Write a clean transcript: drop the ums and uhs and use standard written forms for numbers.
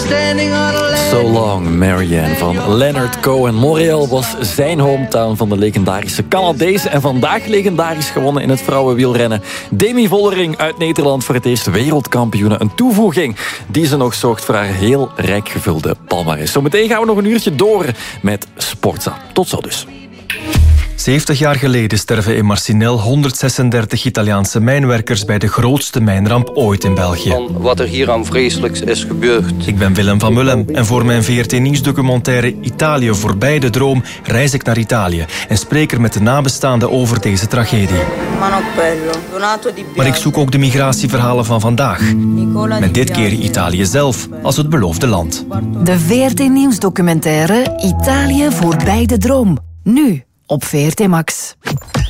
So Long, Marianne van Leonard Cohen. Montreal was zijn hometown van de legendarische Canadees. En vandaag legendarisch gewonnen in het vrouwenwielrennen. Demi Vollering uit Nederland voor het eerst wereldkampioene. Een toevoeging die ze nog zorgt voor haar heel rijk gevulde palmares. Zometeen gaan we nog een uurtje door met Sportza. Tot zo dus. 70 jaar geleden sterven in Marcinelle 136 Italiaanse mijnwerkers bij de grootste mijnramp ooit in België. Van wat er hier aan vreselijks is gebeurd. Ik ben Willem van Mullen en voor mijn VRT-nieuwsdocumentaire Italië voorbij de droom reis ik naar Italië en spreek er met de nabestaanden over deze tragedie. Maar ik zoek ook de migratieverhalen van vandaag. Met dit keer Italië zelf als het beloofde land. De VRT-nieuwsdocumentaire Italië voorbij de droom. Nu op VRT Max.